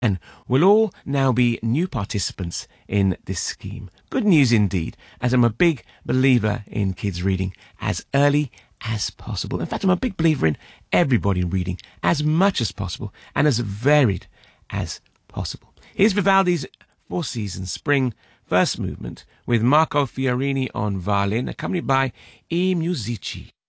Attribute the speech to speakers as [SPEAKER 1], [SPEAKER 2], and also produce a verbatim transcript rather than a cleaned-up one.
[SPEAKER 1] and will all now be new participants in this scheme. Good news indeed, as I'm a big believer in kids reading as early as possible. In fact, I'm a big believer in everybody reading as much as possible and as varied as possible. Here's Vivaldi's Four Seasons Spring First Movement with Marco Fiorini on violin, accompanied by I Musici.